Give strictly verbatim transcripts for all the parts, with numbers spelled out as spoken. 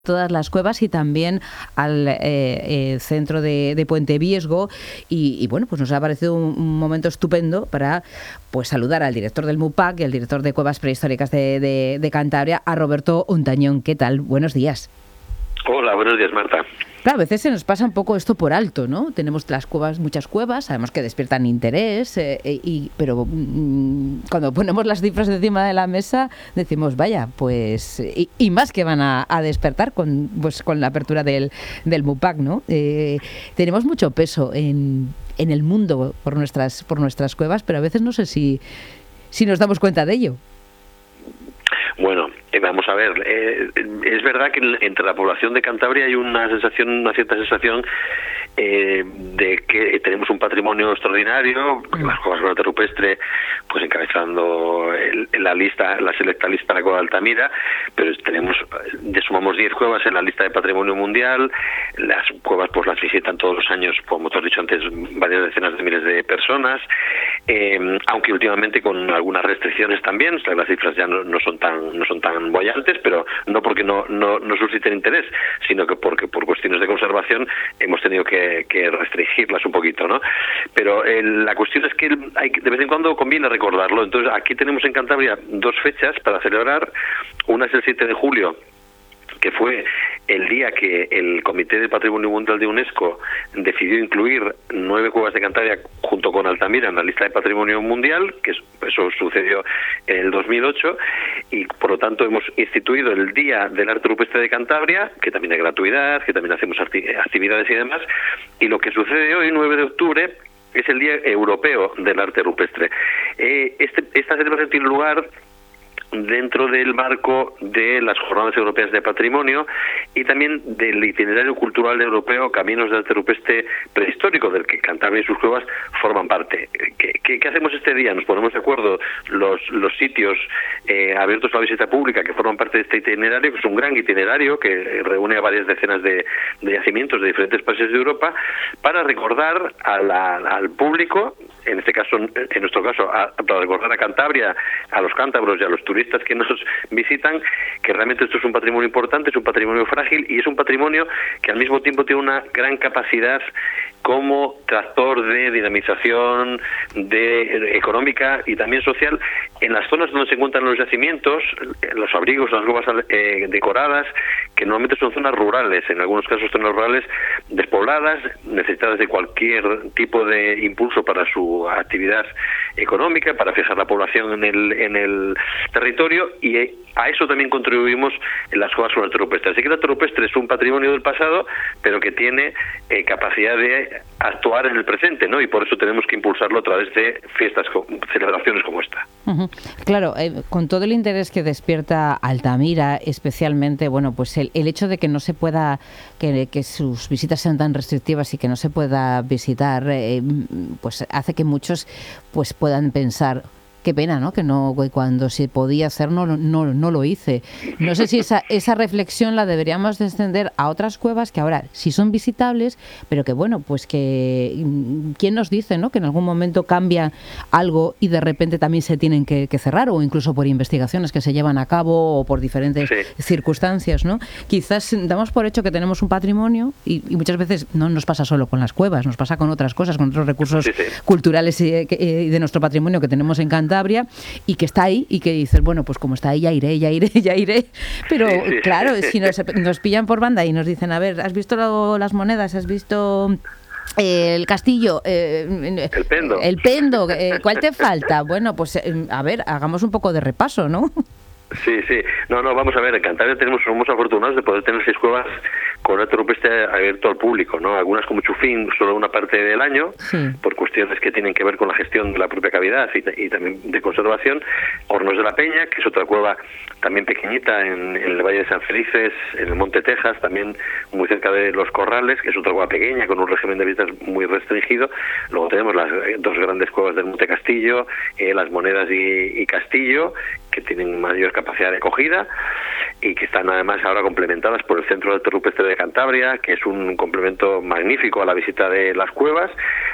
todas las cuevas y también al eh, eh, centro de, de Puente Viesgo y, y bueno, pues nos ha parecido un, un momento estupendo para pues saludar al director del MUPAC y al director de Cuevas Prehistóricas de, de, de Cantabria, a Roberto Ontañón. ¿Qué tal? Buenos días. Hola, buenos días, Marta. Claro, a veces se nos pasa un poco esto por alto, ¿no? Tenemos las cuevas, muchas cuevas, sabemos que despiertan interés, eh, y, pero mmm, cuando ponemos las cifras encima de la mesa decimos, vaya, pues, y, y más que van a, a despertar con, pues, con la apertura del, del MUPAC, ¿no? Eh, tenemos mucho peso en, en el mundo por nuestras, por nuestras cuevas, pero a veces no sé si, si nos damos cuenta de ello. Bueno, eh, vamos a ver, eh, es verdad que entre la población de Cantabria hay una sensación, una cierta sensación eh, de que tenemos un patrimonio extraordinario, mm. las cuevas con arte rupestre, pues encabezando el, en la lista, la selecta lista de la cueva de Altamira, pero tenemos, ya sumamos diez cuevas en la lista de patrimonio mundial. Las cuevas pues las visitan todos los años, como te has dicho antes, varias decenas de miles de personas, eh, aunque últimamente con algunas restricciones también, o sea, las cifras ya no, no son tan no son tan bollantes, pero no porque no, no, no susciten interés, sino que porque por cuestiones de conservación hemos tenido que, que restringirlas un poquito, ¿no? Pero eh, la cuestión es que hay, de vez en cuando conviene recordarlo. Entonces aquí tenemos en Cantabria dos fechas para celebrar. Una es el siete de julio, que fue el día que el Comité de Patrimonio Mundial de UNESCO decidió incluir nueve cuevas de Cantabria junto con Altamira en la lista de Patrimonio Mundial, que eso sucedió en el dos mil ocho, y por lo tanto hemos instituido el Día del Arte Rupestre de Cantabria, que también hay gratuidad, que también hacemos actividades y demás, y lo que sucede hoy, nueve de octubre, es el Día Europeo del Arte Rupestre. Eh, este, esta celebración tiene lugar dentro del marco de las Jornadas Europeas de Patrimonio y también del itinerario cultural europeo Caminos de Arte Rupestre Prehistórico, del que Cantabria y sus cuevas forman parte. ¿Qué, qué, qué hacemos este día? Nos ponemos de acuerdo los, los sitios eh, abiertos a la visita pública que forman parte de este itinerario, que es un gran itinerario que reúne a varias decenas de, de yacimientos de diferentes países de Europa, para recordar a la, al público, en este caso, en nuestro caso, a, para recordar a Cantabria, a los cántabros y a los turistas que nos visitan, que realmente esto es un patrimonio importante, es un patrimonio frágil y es un patrimonio que al mismo tiempo tiene una gran capacidad como tractor de dinamización de económica y también social en las zonas donde se encuentran los yacimientos, los abrigos, las cuevas eh, decoradas, que normalmente son zonas rurales, en algunos casos zonas rurales despobladas, necesitadas de cualquier tipo de impulso para su actividad económica, para fijar la población en el, en el territorio, y a eso también contribuimos en las cuevas con el arte rupestre. Así que el arte rupestre es un patrimonio del pasado, pero que tiene eh, capacidad de actuar en el presente, ¿no? Y por eso tenemos que impulsarlo a través de fiestas, celebraciones como esta. Uh-huh. Claro, eh, con todo el interés que despierta Altamira, especialmente, bueno, pues el, el hecho de que no se pueda, que, que sus visitas sean tan restrictivas y que no se pueda visitar, eh, pues hace que muchos pues puedan pensar, qué pena, ¿no? Que no, cuando se podía hacer no, no, no lo hice. No sé si esa, esa reflexión la deberíamos de extender a otras cuevas que ahora sí son visitables, pero que bueno, pues que quién nos dice, ¿no? Que en algún momento cambia algo y de repente también se tienen que, que cerrar, o incluso por investigaciones que se llevan a cabo o por diferentes sí. circunstancias, ¿no? Quizás damos por hecho que tenemos un patrimonio y, y muchas veces no nos pasa solo con las cuevas, nos pasa con otras cosas, con otros recursos sí, sí. culturales y, y de nuestro patrimonio que tenemos en Cantabria, y que está ahí y que dices, bueno, pues como está ahí ya iré, ya iré, ya iré, pero sí, sí. claro, si nos, nos pillan por banda y nos dicen, a ver, ¿has visto lo, las monedas? ¿Has visto eh, el castillo? Eh, el pendo. El pendo, eh, ¿cuál te falta? Bueno, pues eh, a ver, hagamos un poco de repaso, ¿no? Sí, sí. No, no, vamos a ver, en Cantabria tenemos, somos afortunados de poder tener seis cuevas con arte rupestre abierto al público, ¿no? Algunas como Chufín, solo una parte del año, sí. por cuestiones que tienen que ver con la gestión de la propia cavidad y, y también de conservación. Hornos de la Peña, que es otra cueva también pequeñita en, en el Valle de San Felices, en el Monte Tejas, también muy cerca de Los Corrales, que es otra cueva pequeña con un régimen de visitas muy restringido. Luego tenemos las dos grandes cuevas del Monte Castillo, eh, Las Monedas y, y Castillo, que tienen mayor capacidad de acogida y que están además ahora complementadas por el Centro de Arte Rupestre de Cantabria, que es un complemento magnífico a la visita de las cuevas.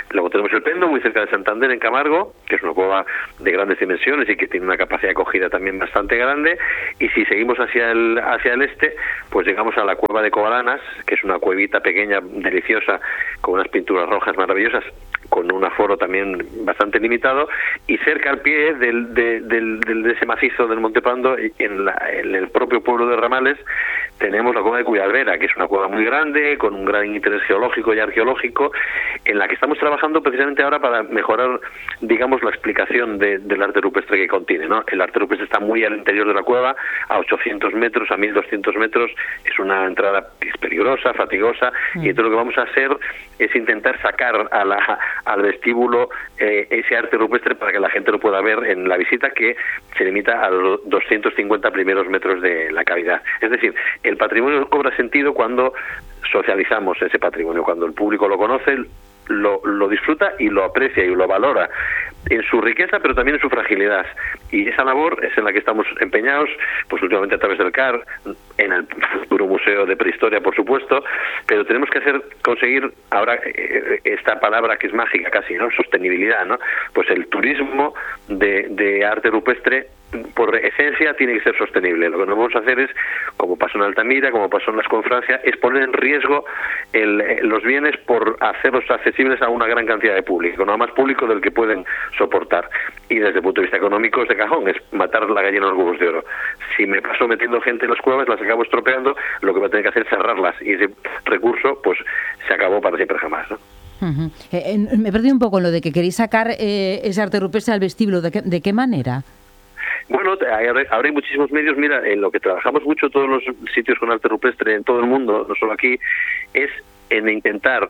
Luego tenemos el Pendo, muy cerca de Santander, en Camargo, que es una cueva de grandes dimensiones y que tiene una capacidad de acogida también bastante grande. Y si seguimos hacia el hacia el este, pues llegamos a la cueva de Covalanas, que es una cuevita pequeña, deliciosa, con unas pinturas rojas maravillosas, con un aforo también bastante limitado, y cerca al pie del, de, del, del, de ese macizo del Monte Pando, en, la, en el propio pueblo de Ramales, tenemos la cueva de Cuyalvera, que es una cueva muy grande, con un gran interés geológico y arqueológico, en la que estamos trabajando precisamente ahora para mejorar, digamos, la explicación de, del arte rupestre que contiene, ¿no? El arte rupestre está muy al interior de la cueva, a ochocientos metros, a mil doscientos metros, es una entrada que es peligrosa, fatigosa, mm. y entonces lo que vamos a hacer es intentar sacar a la, al vestíbulo eh, ese arte rupestre para que la gente lo pueda ver en la visita, que se limita a los doscientos cincuenta primeros metros de la cavidad. Es decir, el patrimonio cobra sentido cuando socializamos ese patrimonio, cuando el público lo conoce, lo, lo disfruta y lo aprecia y lo valora en su riqueza, pero también en su fragilidad. Y esa labor es en la que estamos empeñados, pues últimamente a través del C A R, en el futuro Museo de Prehistoria, por supuesto, pero tenemos que hacer conseguir ahora eh, esta palabra que es mágica casi, ¿no? Sostenibilidad, ¿no? Pues el turismo de, de arte rupestre, por esencia, tiene que ser sostenible. Lo que no vamos a hacer es, como pasó en Altamira, como pasó en las Confrancia, es poner en riesgo el, los bienes por hacerlos accesibles a una gran cantidad de público, no más público del que pueden soportar. Y desde el punto de vista económico es de cajón, es matar la gallina a los huevos de oro. Si me paso metiendo gente en las cuevas, las acabo estropeando, lo que voy a tener que hacer es cerrarlas, y ese recurso pues se acabó para siempre jamás, ¿no? Uh-huh. eh, eh, me he perdido un poco en lo de que queréis sacar eh, ese arte rupestre al vestíbulo. ¿De qué, de qué manera? Bueno, ahora hay muchísimos medios. Mira, en lo que trabajamos mucho todos los sitios con arte rupestre en todo el mundo, no solo aquí, es en intentar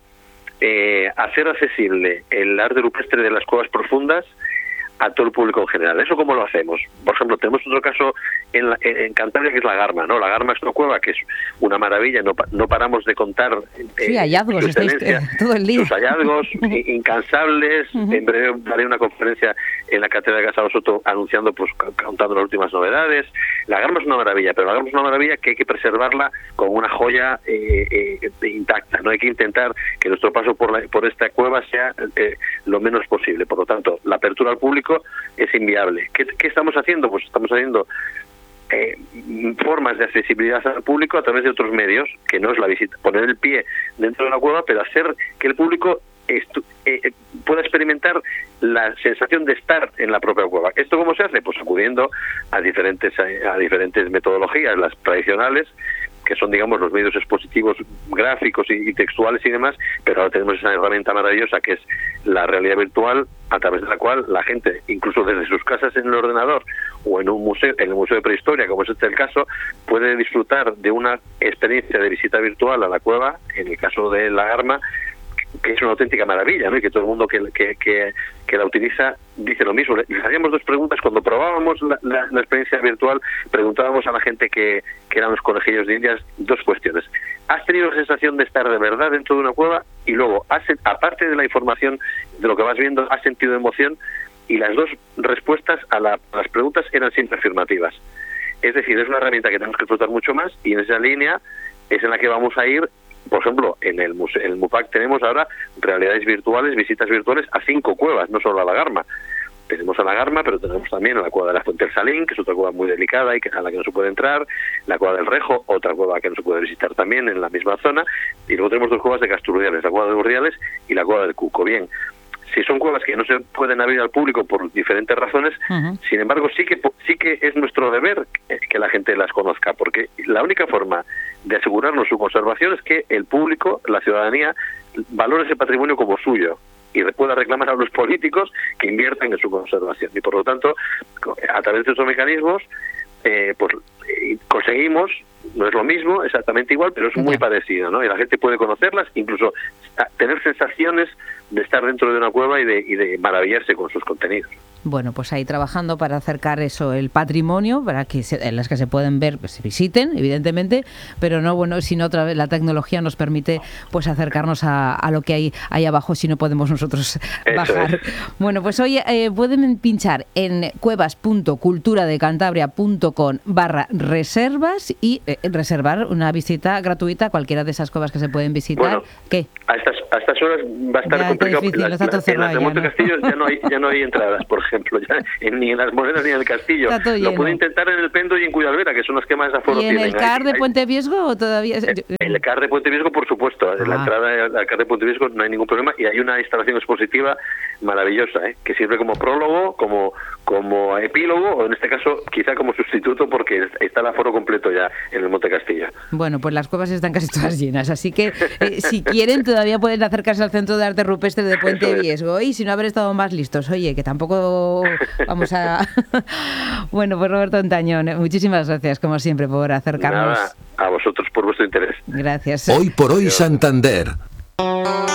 eh, hacer accesible el arte rupestre de las cuevas profundas a todo el público en general. ¿Eso cómo lo hacemos? Por ejemplo, tenemos otro caso en, la, en Cantabria, que es la Garma, ¿no? La Garma es una cueva que es una maravilla, no, no paramos de contar eh, sí, hallazgos, su excelencia, todo el día. sus hallazgos incansables. Uh-huh. En breve daré una conferencia en la Cátedra de Casado Soto anunciando, pues contando las últimas novedades. La Garma es una maravilla, pero la Garma es una maravilla que hay que preservarla como una joya eh, eh, intacta, ¿no? Hay que intentar que nuestro paso por, la, por esta cueva sea eh, lo menos posible. Por lo tanto, la apertura al público es inviable. ¿Qué, qué estamos haciendo? Pues estamos haciendo eh, formas de accesibilidad al público a través de otros medios, que no es la visita, poner el pie dentro de la cueva, pero hacer que el público estu- eh, pueda experimentar la sensación de estar en la propia cueva. ¿Esto cómo se hace? Pues acudiendo a diferentes a diferentes metodologías, las tradicionales, que son, digamos, los medios expositivos gráficos y, y textuales y demás, pero ahora tenemos esa herramienta maravillosa que es la realidad virtual, a través de la cual la gente, incluso desde sus casas en el ordenador o en un museo, en el Museo de Prehistoria, como es este el caso, puede disfrutar de una experiencia de visita virtual a la cueva, en el caso de la Garma, que es una auténtica maravilla, ¿no? Y que todo el mundo que, que, que, que la utiliza dice lo mismo. Les hacíamos dos preguntas cuando probábamos la, la, la experiencia virtual. Preguntábamos a la gente que, que eran los conejillos de Indias dos cuestiones. ¿Has tenido la sensación de estar de verdad dentro de una cueva? Y luego, has, aparte de la información de lo que vas viendo, ¿has sentido emoción? Y las dos respuestas a, la, a las preguntas eran siempre afirmativas. Es decir, es una herramienta que tenemos que explotar mucho más, y en esa línea es en la que vamos a ir. Por ejemplo, en el, museo, el MUPAC tenemos ahora realidades virtuales, visitas virtuales a cinco cuevas, no solo a la Garma. Tenemos a la Garma, pero tenemos también a la cueva de la Fuente del Salín, que es otra cueva muy delicada y que, a la que no se puede entrar, la cueva del Rejo, otra cueva que no se puede visitar también en la misma zona, y luego tenemos dos cuevas de Casturriales, la cueva de Urdiales y la cueva del Cuco. Bien, si son cuevas que no se pueden abrir al público por diferentes razones, uh-huh. sin embargo sí que sí que es nuestro deber que la gente las conozca, porque la única forma de asegurarnos su conservación es que el público, la ciudadanía, valore ese patrimonio como suyo y pueda reclamar a los políticos que inviertan en su conservación. Y por lo tanto, a través de esos mecanismos, eh, pues eh, conseguimos, no es lo mismo, exactamente igual, pero es muy yeah. parecido, ¿no? Y la gente puede conocerlas, incluso tener sensaciones de estar dentro de una cueva y de, y de maravillarse con sus contenidos. Bueno, pues ahí trabajando para acercar eso, el patrimonio, para que se, en las que se pueden ver, pues se visiten, evidentemente, pero no, bueno, sino otra vez la tecnología nos permite pues acercarnos a, a lo que hay ahí abajo, si no podemos nosotros eso bajar. Es. Bueno, pues hoy eh, pueden pinchar en cuevas.culturadecantabria.com barra reservas y eh, reservar una visita gratuita a cualquiera de esas cuevas que se pueden visitar. Bueno, ¿Qué? A estas, a a estas horas va a estar ya, complicado. difícil, la, está todo la, en las de cerrado ya, Monte ¿no? Castillo ya no hay ya no hay entradas, por ejemplo, ya, en, ni en las Moreras ni en el Castillo. Está todo Lo lleno. puedo intentar en el Pendo y en Cuyalvera, que son las que más aforo ¿Y en tienen. el C A R de Hay- Puente Viesgo o todavía...? hay- En el C A R de Puente Viesgo, por supuesto. En la Ah. entrada al C A R de Puente Viesgo no hay ningún problema y hay una instalación expositiva maravillosa, ¿eh? Que sirve como prólogo, como como epílogo, o en este caso quizá como sustituto, porque está el aforo completo ya en el Monte Castillo. Bueno, pues las cuevas están casi todas llenas, así que eh, si quieren todavía pueden acercarse al Centro de Arte Rupestre de Puente Eso es. Viesgo y si no haber estado más listos, oye, que tampoco vamos a... Bueno, pues Roberto Ontañón, muchísimas gracias como siempre por acercarnos. Nada, a vosotros por vuestro interés. Gracias. Hoy por hoy Santander.